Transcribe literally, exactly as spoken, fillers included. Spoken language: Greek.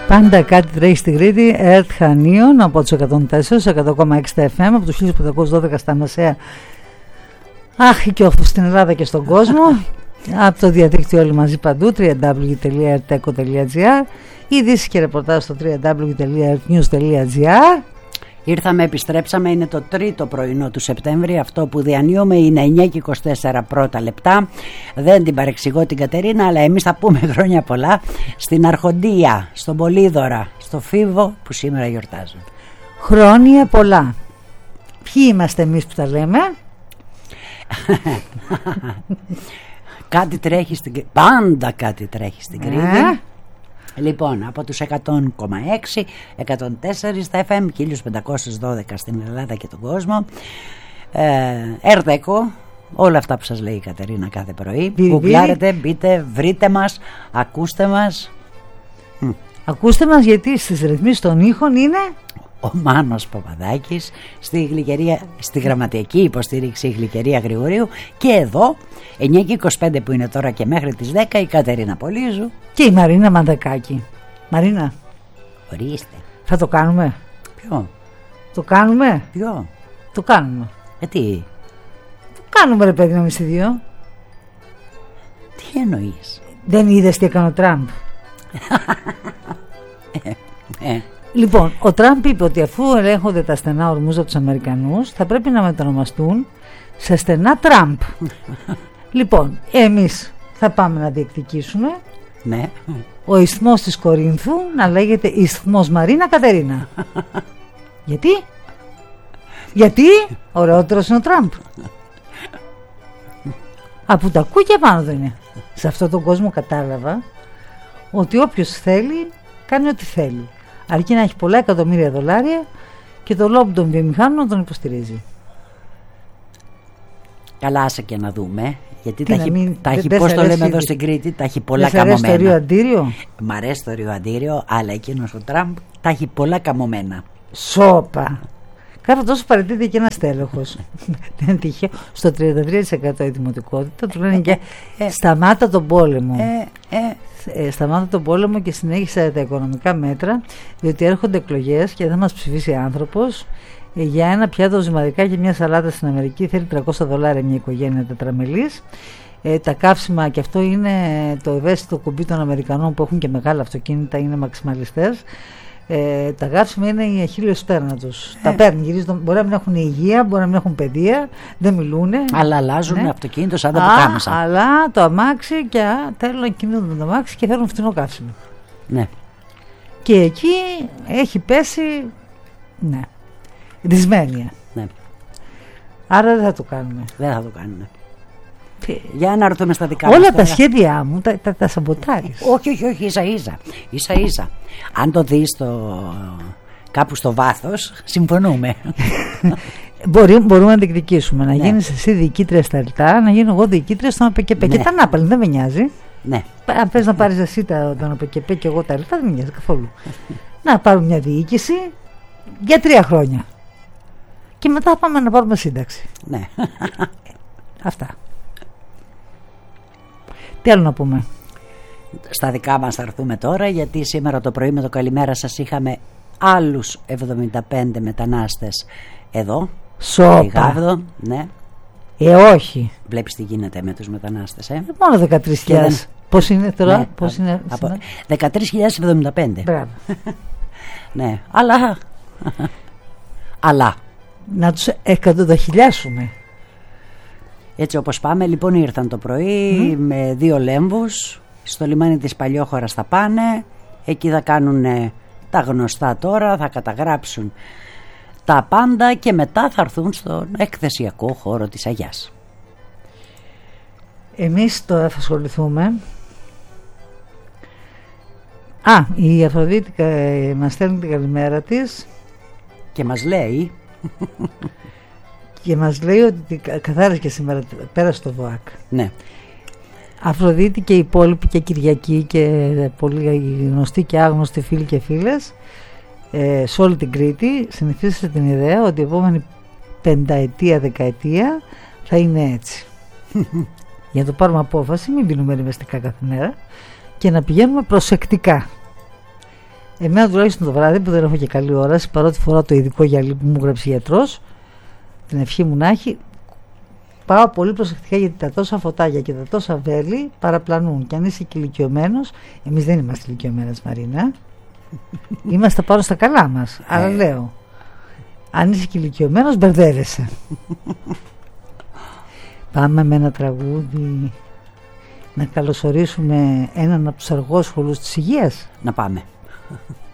Πάντα κάτι τρέχει στην Κρήτη. ΕΡΤ Χανίων από τους εκατόν τέσσερα, εκατό κόμμα έξι τα εφ εμ, από τους χίλια πεντακόσια δώδεκα στα Μεσαία. Αχ, και όφου στην Ελλάδα και στον κόσμο. Από το διαδίκτυο όλοι μαζί παντού, double-u double-u double-u τελεία erteco τελεία gr, ειδήσεις και ρεπορτάζ στο double-u double-u double-u τελεία ertnews τελεία gr. Ήρθαμε, επιστρέψαμε, είναι το τρίτο πρωινό του Σεπτέμβρη. Αυτό που διανύουμε είναι εννιά και είκοσι τέσσερα πρώτα λεπτά. Δεν την παρεξηγώ την Κατερίνα, αλλά εμείς θα πούμε χρόνια πολλά στην Αρχοντία, στον Πολύδωρα, στο Φίβο που σήμερα γιορτάζουν. Χρόνια πολλά. Ποιοι είμαστε εμείς που τα λέμε? Κάτι τρέχει στην Κρήτη. Πάντα κάτι τρέχει στην Κρήτη. Ε? Λοιπόν, από τους εκατό κόμμα έξι, εκατόν τέσσερα στα εφ εμ, χίλια πεντακόσια δώδεκα στην Ελλάδα και τον κόσμο. Ερτέκο, όλα αυτά που σας λέει η Κατερίνα κάθε πρωί. Γκουγκλάρετε, μπείτε, βρείτε μας, ακούστε μας. Ακούστε μας, γιατί στις ρυθμίσεις των ήχων είναι ο Μάνος Παπαδάκης, στη, γλυκερία, στη γραμματιακή υποστήριξη Γλυκερία Γρηγορίου, και εδώ εννιά και είκοσι πέντε που είναι τώρα και μέχρι τις δέκα η Κατερίνα Πολύζου και η Μαρίνα Μαντακάκη. Μαρίνα, ορίστε. Θα το κάνουμε? Ποιο? Το κάνουμε? Ποιο? Το κάνουμε. Γιατί? Το κάνουμε, ρε παιδί, εμείς οι δύο. Τι εννοείς? Δεν είδες τι έκανε ο Τραμπ? ε, ε. Λοιπόν, ο Τραμπ είπε ότι αφού ελέγχονται τα στενά ορμούς από τους Αμερικανούς, θα πρέπει να μετανομαστούν σε στενά Τραμπ. Λοιπόν, εμείς θα πάμε να διεκδικήσουμε, ναι, ο ισθμός της Κορίνθου να λέγεται ισθμός Μαρίνα Κατερίνα. Γιατί? Γιατί ωραιότερος είναι ο Τραμπ. Από τα κούκια πάνω δεν είναι. Σε αυτόν τον κόσμο κατάλαβα ότι όποιος θέλει κάνει ό,τι θέλει, αρκεί να έχει πολλά εκατομμύρια δολάρια και το λόμπι των βιομηχάνων να τον υποστηρίζει. Καλά, άσε και να δούμε. Γιατί τι, τα έχει, μην, τα έχει πώς το λέμε εδώ στην Κρήτη, τα έχει πολλά καμωμένα. Μ' αρέσει το Ρίο Αντίριο. Μ' αρέσει το Ρίο Αντίριο, αλλά εκείνος ο Τραμπ τα έχει πολλά καμωμένα. Σόπα. Κάθε τόσο παραιτείται και ένας τέλεχος. Δεν είναι τυχαίο. Στο τριάντα τρία τοις εκατό η δημοτικότητα του λένε και σταμάτα τον πόλεμο. Ε, ε. Ε, σταμάτα τον πόλεμο και συνέχισε τα οικονομικά μέτρα, διότι έρχονται εκλογές και δεν μας ψηφίσει άνθρωπος. Ε, για ένα πιάτο ζυμαρικά και μια σαλάτα στην Αμερική θέλει τριακόσια δολάρια μια οικογένεια τετραμελής. Ε, τα καύσιμα, και αυτό είναι το ευαίσθητο κουμπί των Αμερικανών που έχουν και μεγάλα αυτοκίνητα, είναι μαξιμαλιστές. Ε, τα καύσιμα είναι η αχίλλειος πτέρνα τους. Ε. Τα παίρνουν, γυρίζουν, μπορεί να μην έχουν υγεία, μπορεί να μην έχουν παιδεία, δεν μιλούνε. Αλλά αλλάζουν, ναι, αυτοκίνητο σαν τα πουκάμισα. Αλλά το αμάξι, και α, θέλουν να κινούνται με το αμάξι και θέλουν φθηνό καύσιμο. Ναι. Και εκεί έχει πέσει, ναι, δυσμένεια. Ναι. Άρα δεν θα το κάνουμε. Δεν θα το κάνουμε. Για να έρθουμε στα δικά όλα μας τα τώρα. σχέδιά μου τα, τα, τα σαμποτάρεις. Όχι, όχι, όχι, ίσα ίσα. Ίσα ίσα. Αν το δεις το... κάπου στο βάθος, συμφωνούμε. Μπορεί, μπορούμε να διεκδικήσουμε. Να ναι. γίνεις εσύ διοικήτρια στα ΕΛΤΑ, να γίνω εγώ διοικήτρια στον ΑΠΚΠ. Ναι. Και τα Νάπαλη, δεν με νοιάζει. Ναι. Αν θες να πάρεις εσύ τον ΑΠΚΠ και εγώ τα ΕΛΤΑ, δεν με νοιάζει καθόλου. Να πάρουμε μια διοίκηση για τρία χρόνια. Και μετά πάμε να πάρουμε σύνταξη. Ναι. Αυτά. Τι άλλο να πούμε? Στα δικά μας θα έρθουμε τώρα, γιατί σήμερα το πρωί με το καλημέρα σας είχαμε άλλους εβδομήντα πέντε μετανάστες εδώ. Σόπα. Γάβδο, ναι. Ε, όχι. Βλέπεις τι γίνεται με τους μετανάστες, ε? Μόνο δεκατρείς χιλιάδες. Δεν... Πώς είναι τώρα? Ναι, πώς α, είναι, από... δεκατρείς χιλιάδες εβδομήντα πέντε. Μπράβο. Ναι, αλλά... αλλά... Να τους εκατονταχιλιάσουμε. Έτσι όπως πάμε, λοιπόν, ήρθαν το πρωί mm. με δύο λέμβους. Στο λιμάνι της Παλιόχωρας θα πάνε. Εκεί θα κάνουν τα γνωστά τώρα, θα καταγράψουν τα πάντα και μετά θα έρθουν στον εκθεσιακό χώρο της Αγιάς. Εμείς τώρα θα ασχοληθούμε. Α, η Αφροδίτη μας στέλνει την καλημέρα της και μας λέει και μας λέει ότι καθάρισε και σήμερα, πέρασε το ΒΟΑΚ. Ναι. Αφροδίτη και οι υπόλοιποι και Κυριακή και πολύ γνωστοί και άγνωστοι φίλοι και φίλες ε, σε όλη την Κρήτη συνηθίσατε την ιδέα ότι η επόμενη πενταετία, δεκαετία θα είναι έτσι. Για να το πάρουμε απόφαση, μην πίνουμε ρημεστικά κάθε μέρα και να πηγαίνουμε προσεκτικά. Εμένα τουλάχιστον το βράδυ που δεν έχω και καλή όραση, παρότι φοράω το ειδικό γυαλί που μου γράψει γιατρός, την ευχή μου να έχει, πάω πολύ προσεκτικά, γιατί τα τόσα φωτάκια και τα τόσα βέλη παραπλανούν. Και αν είσαι και ηλικιωμένος, εμείς δεν είμαστε ηλικιωμένες, Μαρίνα. Είμαστε πάνω στα καλά μας. Αλλά λέω, αν είσαι και ηλικιωμένος, μπερδεύεσαι. Πάμε με ένα τραγούδι να καλωσορίσουμε έναν από τους αργόσχολους της υγείας. Να πάμε.